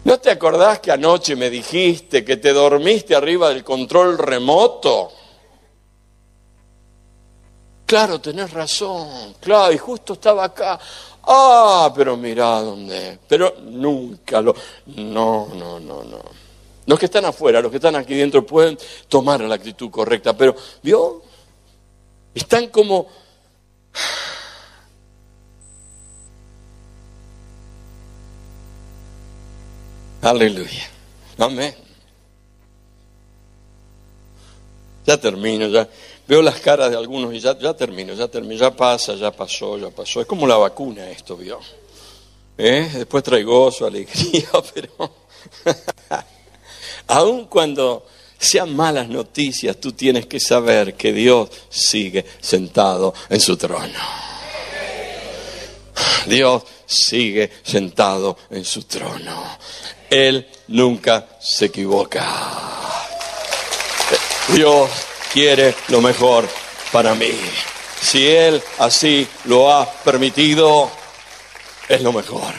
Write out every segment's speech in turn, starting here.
¿No te acordás que anoche me dijiste que te dormiste arriba del control remoto? Claro, tenés razón, claro, y justo estaba acá. Ah, pero mirá dónde. Pero nunca lo... No. Los que están afuera, los que están aquí dentro pueden tomar la actitud correcta, pero, ¿vio? Están como... Aleluya. Amén. Ya termino, ya veo las caras de algunos y ya termino, ya pasa, ya pasó. Es como la vacuna esto, ¿vio? Después trae gozo, alegría, pero aun cuando sean malas noticias, tú tienes que saber que Dios sigue sentado en su trono. Dios sigue sentado en su trono. Él nunca se equivoca. Dios quiere lo mejor para mí. Si Él así lo ha permitido, es lo mejor.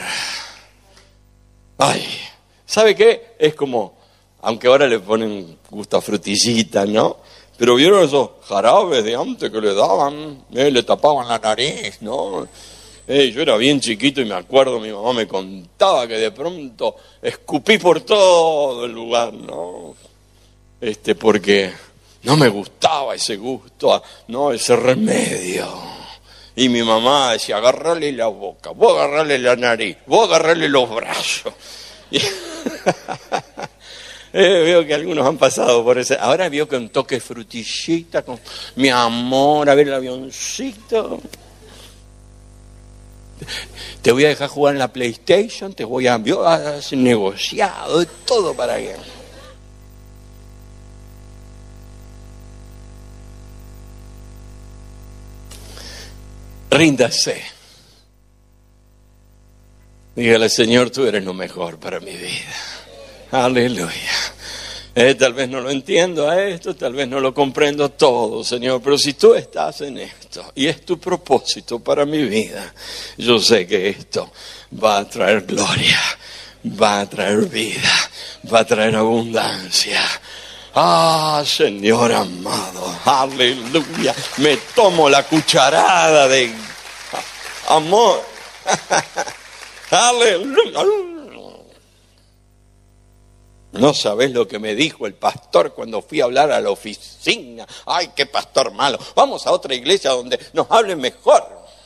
Ay, ¿sabe qué? Es como, aunque ahora le ponen gusto a frutillita, ¿no? Pero vieron esos jarabes de antes que le daban, le tapaban la nariz, ¿no? Yo era bien chiquito y me acuerdo, mi mamá me contaba que de pronto escupí por todo el lugar, ¿no? Porque no me gustaba ese gusto, ¿no? Ese remedio. Y mi mamá decía, agárrale la boca, vos agarrale la nariz, vos agarrale los brazos. Y veo que algunos han pasado por ese. Ahora veo que un toque frutillita, con mi amor, a ver el avioncito. Te voy a dejar jugar en la PlayStation, te voy a hacer negociado, de todo para que... Ríndase. Dígale, Señor, tú eres lo mejor para mi vida. Aleluya. Tal vez no lo entiendo a esto, tal vez no lo comprendo todo, Señor, pero si tú estás en esto y es tu propósito para mi vida, yo sé que esto va a traer gloria, va a traer vida, va a traer abundancia. Ah, Señor amado, aleluya, me tomo la cucharada de amor. Aleluya. No sabés lo que me dijo el pastor cuando fui a hablar a la oficina. Ay, qué pastor malo. Vamos a otra iglesia donde nos hablen mejor.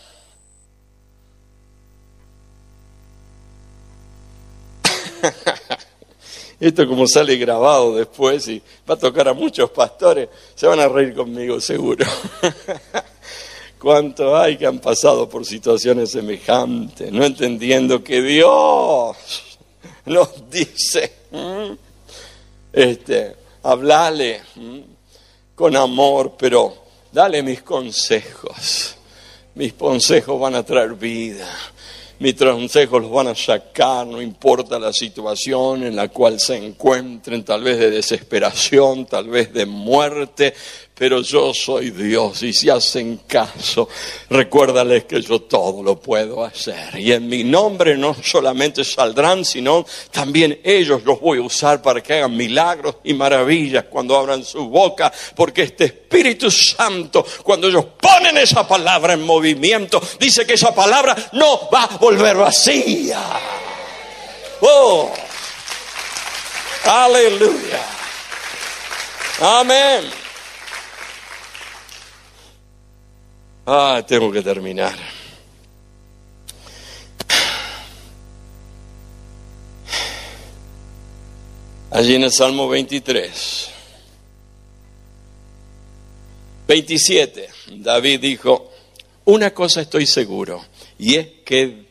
Esto como sale grabado después y va a tocar a muchos pastores, se van a reír conmigo seguro. ¿Cuántos hay que han pasado por situaciones semejantes, no entendiendo que Dios nos dice, hablale con amor, pero dale mis consejos. Mis consejos van a traer vida. Mis consejos los van a sacar, no importa la situación en la cual se encuentren, tal vez de desesperación, tal vez de muerte, pero yo soy Dios y si hacen caso, recuérdales que yo todo lo puedo hacer. Y en mi nombre no solamente saldrán, sino también ellos los voy a usar para que hagan milagros y maravillas cuando abran su boca, porque este Espíritu Santo, cuando ellos ponen esa palabra en movimiento, dice que esa palabra no va a volver vacía. ¡Oh! ¡Aleluya! ¡Amén! Tengo que terminar. Allí en el Salmo 23, 27, David dijo, una cosa estoy seguro, y es que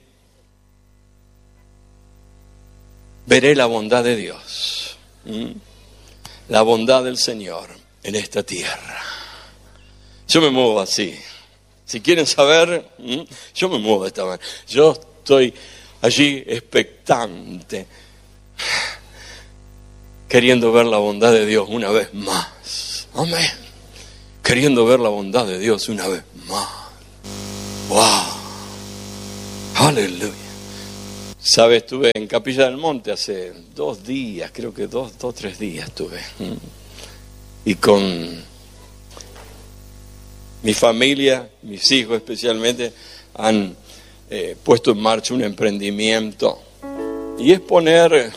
veré la bondad de Dios, la bondad del Señor en esta tierra. Yo me muevo así. Si quieren saber, yo me muevo de esta manera. Yo estoy allí expectante, queriendo ver la bondad de Dios una vez más. Amén. Queriendo ver la bondad de Dios una vez más. ¡Wow! ¡Aleluya! Sabes, estuve en Capilla del Monte hace 2 días, creo que 3 días estuve. Y con mi familia, mis hijos especialmente, han puesto en marcha un emprendimiento. Y es poner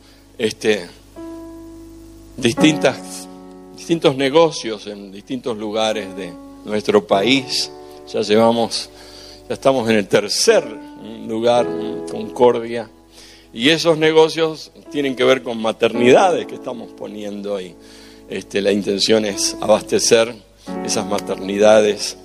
distintos negocios en distintos lugares de nuestro país. Ya estamos en el tercer lugar, Concordia. Y esos negocios tienen que ver con maternidades que estamos poniendo ahí. La intención es abastecer esas maternidades.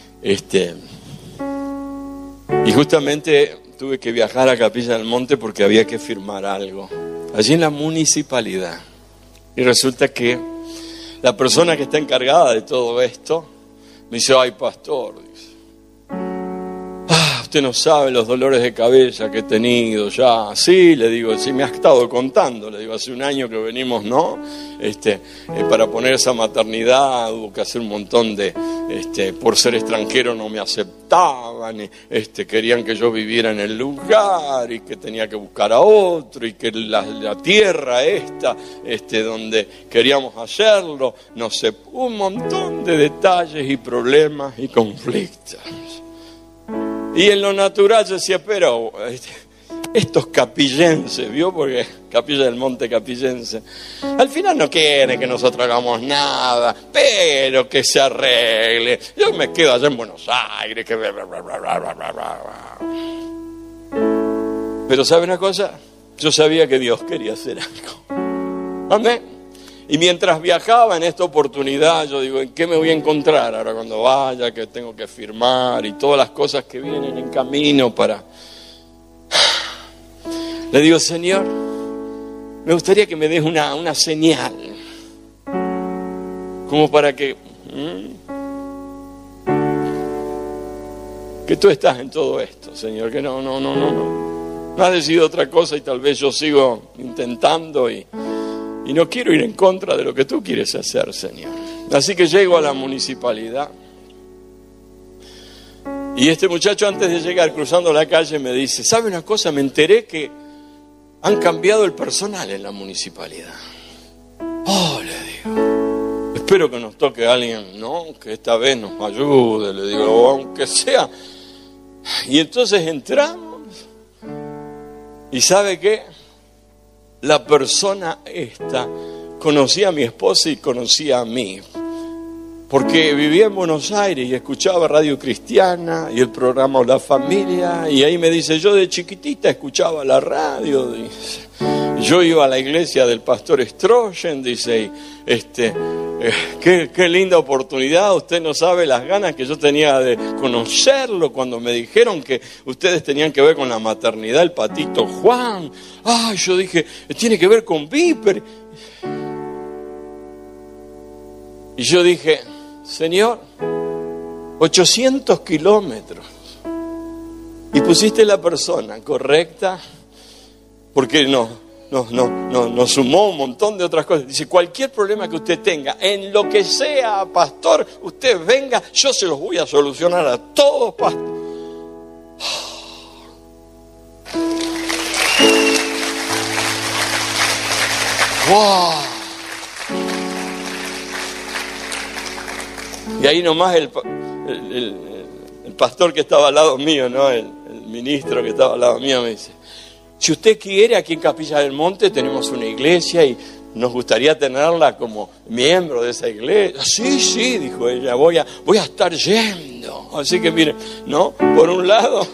Y justamente tuve que viajar a Capilla del Monte porque había que firmar algo allí en la municipalidad. Y resulta que la persona que está encargada de todo esto me dice: ay, pastor, dice, usted no sabe los dolores de cabeza que he tenido ya. Sí, le digo, sí, me ha estado contando. Le digo, hace 1 año que venimos, ¿no? Para poner esa maternidad hubo que hacer un montón de... por ser extranjero no me aceptaban, querían que yo viviera en el lugar y que tenía que buscar a otro y que la tierra donde queríamos hacerlo, no sé, un montón de detalles y problemas y conflictos. Y en lo natural yo decía, pero estos capillenses, ¿vio? Porque Capilla del Monte capillense, al final no quieren que nosotros hagamos nada, pero que se arregle. Yo me quedo allá en Buenos Aires, que... Pero ¿sabe una cosa? Yo sabía que Dios quería hacer algo. Amén. Y mientras viajaba en esta oportunidad, yo digo, ¿en qué me voy a encontrar ahora cuando vaya? Que tengo que firmar y todas las cosas que vienen en camino para... Le digo, Señor, me gustaría que me des una señal, como para que tú estás en todo esto, Señor, que no has decidido otra cosa y tal vez yo sigo intentando y no quiero ir en contra de lo que tú quieres hacer, Señor. Así que llego a la municipalidad. Y este muchacho, antes de llegar, cruzando la calle, me dice, ¿sabe una cosa? Me enteré que han cambiado el personal en la municipalidad. Oh, le digo, espero que nos toque alguien, ¿no? Que esta vez nos ayude, le digo, aunque sea. Y entonces entramos. ¿Y sabe qué? La persona esta conocía a mi esposa y conocía a mí, porque vivía en Buenos Aires y escuchaba Radio Cristiana y el programa La Familia, y ahí me dice, yo de chiquitita escuchaba la radio, dice. Yo iba a la iglesia del pastor Strogen, dice, qué linda oportunidad, usted no sabe las ganas que yo tenía de conocerlo cuando me dijeron que ustedes tenían que ver con la maternidad, el patito Juan. Ay, yo dije, tiene que ver con Viper. Y yo dije, Señor, 800 kilómetros. Y pusiste la persona correcta, porque nos sumó un montón de otras cosas. Dice, cualquier problema que usted tenga, en lo que sea, pastor, usted venga, yo se los voy a solucionar a todos, pastor. ¡Wow! Y ahí nomás el pastor que estaba al lado mío, ¿no? El ministro que estaba al lado mío me dice, si usted quiere, aquí en Capilla del Monte tenemos una iglesia y nos gustaría tenerla como miembro de esa iglesia. Sí, dijo ella, voy a estar yendo. Así que miren, ¿no? Por un lado,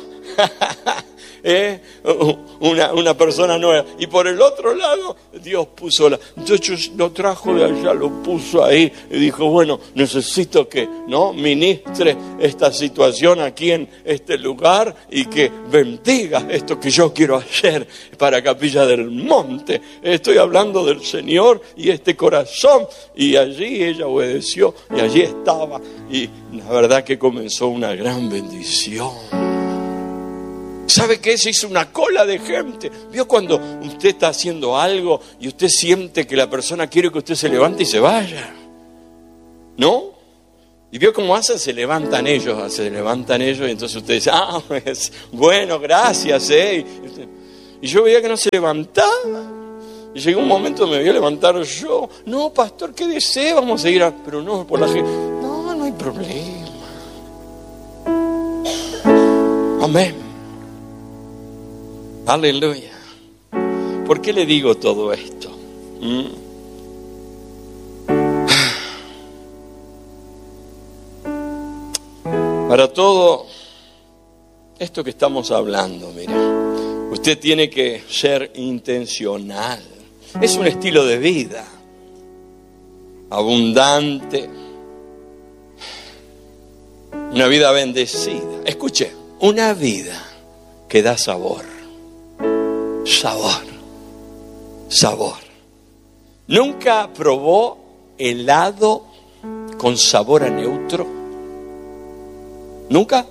una persona nueva. Y por el otro lado, Dios puso entonces lo trajo de allá, lo puso ahí y dijo, bueno, necesito que ministre esta situación aquí en este lugar y que bendiga esto que yo quiero hacer para Capilla del Monte. Estoy hablando del Señor y este corazón. Y allí ella obedeció y allí estaba. Y la verdad que comenzó una gran bendición. ¿Sabe qué? Se hizo una cola de gente. ¿Vio cuando usted está haciendo algo y usted siente que la persona quiere que usted se levante y se vaya? ¿No? ¿Y vio cómo hacen? Se levantan ellos y entonces usted dice, pues, bueno, gracias, Y yo veía que no se levantaba. Y llegó un momento donde me voy a levantar yo. No, pastor, ¿qué desea? Vamos a seguir. Pero no, por la gente. No, no hay problema. Amén. Aleluya. ¿Por qué le digo todo esto? Para todo esto que estamos hablando, mira, usted tiene que ser intencional. Es un estilo de vida abundante, una vida bendecida. Escuche, una vida que da sabor. Sabor. Sabor. ¿Nunca probó helado con sabor a neutro? ¿Nunca?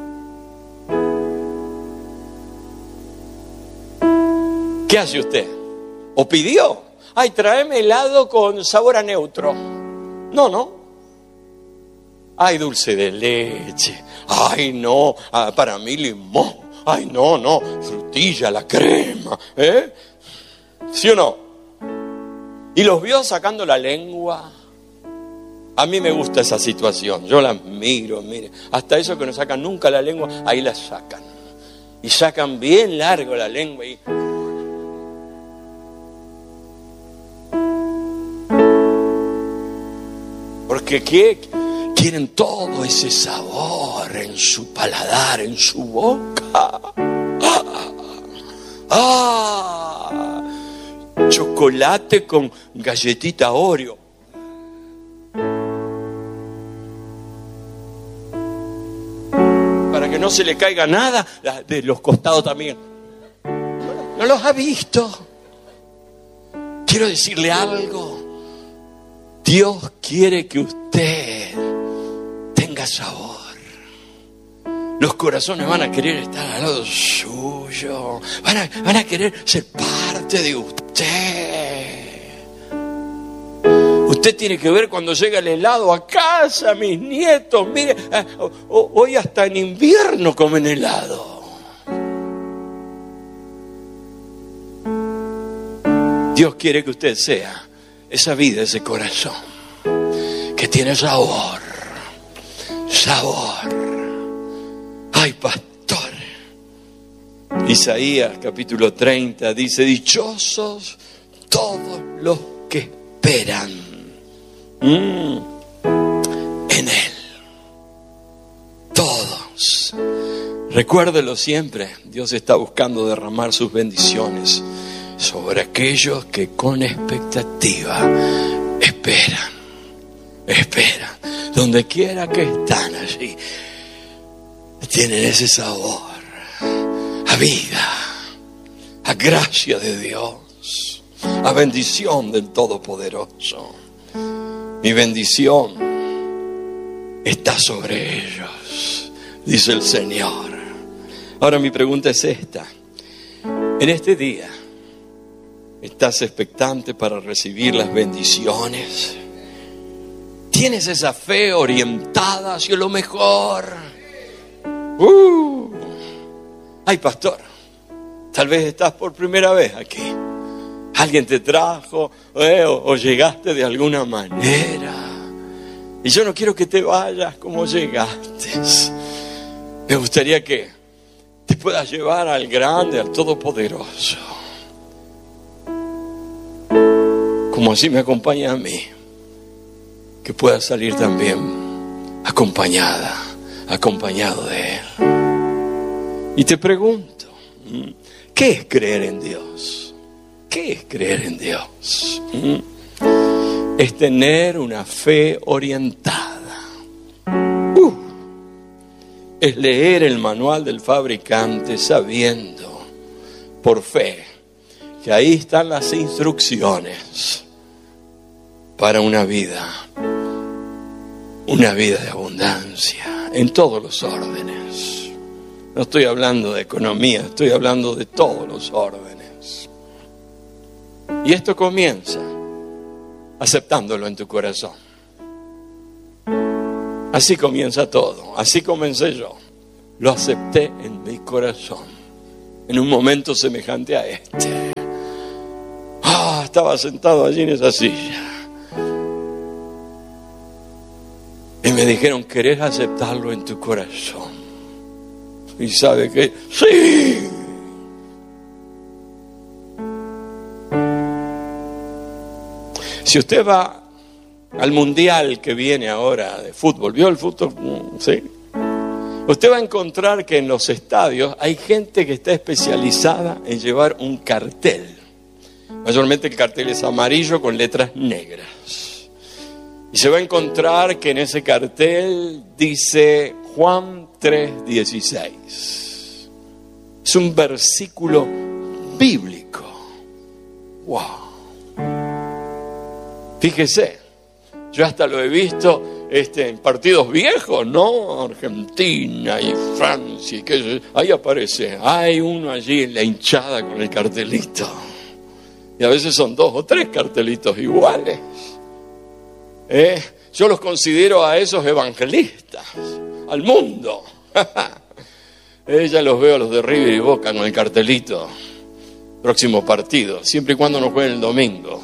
¿Qué hace usted? ¿O pidió? Ay, tráeme helado con sabor a neutro. No. Ay, dulce de leche. Ay, no, para mí limón. Ay, no, frutilla, la crema. ¿Sí o no? Y los vio sacando la lengua. A mí me gusta esa situación. Yo la miro, mire. Hasta eso que no sacan nunca la lengua, ahí la sacan. Y sacan bien largo la lengua y... Porque quieren todo ese sabor en su paladar, en su boca. Chocolate con galletita Oreo. Para que no se le caiga nada, de los costados también. ¿No los ha visto? Quiero decirle algo. Dios quiere que usted tenga sabor. Los corazones van a querer estar al lado suyo. Van a querer ser parte de usted. Usted tiene que ver cuando llega el helado a casa, mis nietos. Mire, hoy hasta en invierno comen helado. Dios quiere que usted sea esa vida, ese corazón que tiene sabor. Sabor. Ay, pastor. Isaías capítulo 30 dice: dichosos todos los que esperan en Él. Todos. Recuérdelo siempre. Dios está buscando derramar sus bendiciones sobre aquellos que con expectativa esperan. Donde quiera que están allí, tienen ese sabor a vida, a gracia de Dios, a bendición del Todopoderoso. Mi bendición está sobre ellos, dice el Señor. Ahora mi pregunta es esta: en este día, ¿estás expectante para recibir las bendiciones? ¿Tienes esa fe orientada hacia lo mejor? Ay, pastor, tal vez estás por primera vez aquí. Alguien te trajo o llegaste de alguna manera. Y yo no quiero que te vayas como llegaste. Me gustaría que te puedas llevar al grande, al Todopoderoso. Como así me acompaña a mí. Que puedas salir también acompañado de Él. Y te pregunto, ¿qué es creer en Dios? ¿Qué es creer en Dios? Es tener una fe orientada. Es leer el manual del fabricante sabiendo por fe que ahí están las instrucciones para una vida de abundancia en todos los órdenes. No estoy hablando de economía, estoy hablando de todos los órdenes. Y esto comienza aceptándolo en tu corazón. Así comienza todo, así comencé yo. Lo acepté en mi corazón. en un momento semejante a este. Estaba sentado allí en esa silla. Y me dijeron, ¿querés aceptarlo en tu corazón? Y sabe que sí. Si usted va al mundial que viene ahora de fútbol, ¿vio el fútbol? Sí. Usted va a encontrar que en los estadios hay gente que está especializada en llevar un cartel. Mayormente el cartel es amarillo con letras negras. Y se va a encontrar que en ese cartel dice Juan 3:16. Es un versículo bíblico. ¡Wow! Fíjese, yo hasta lo he visto en partidos viejos, ¿no? Argentina y Francia, ahí aparece, hay uno allí en la hinchada con el cartelito. Y a veces son 2 o 3 cartelitos iguales. Yo los considero a esos evangelistas, al mundo. Ya los veo a los de River y Boca con el cartelito. Próximo partido, siempre y cuando no jueguen el domingo.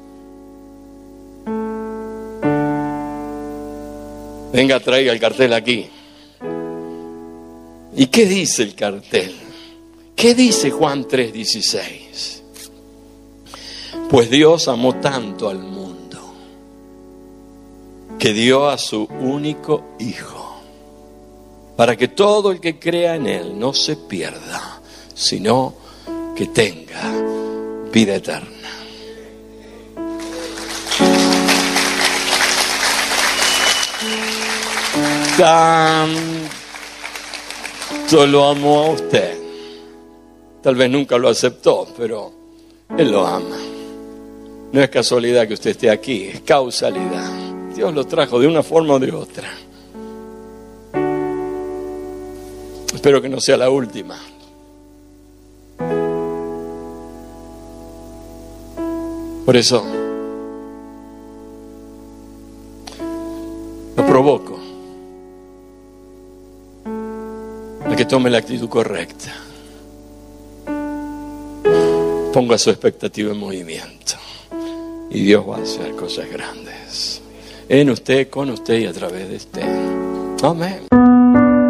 Venga, traiga el cartel aquí. ¿Y qué dice el cartel? ¿Qué dice Juan 3:16? Pues Dios amó tanto al mundo que dio a su único Hijo, para que todo el que crea en Él no se pierda, sino que tenga vida eterna. Tanto lo amó a usted. Tal vez nunca lo aceptó, pero Él lo ama. No es casualidad que usted esté aquí, es causalidad. Dios lo trajo de una forma o de otra. Espero que no sea la última. Por eso lo provoco a que tome la actitud correcta. Ponga su expectativa en movimiento y Dios va a hacer cosas grandes en usted, con usted y a través de usted. Amén.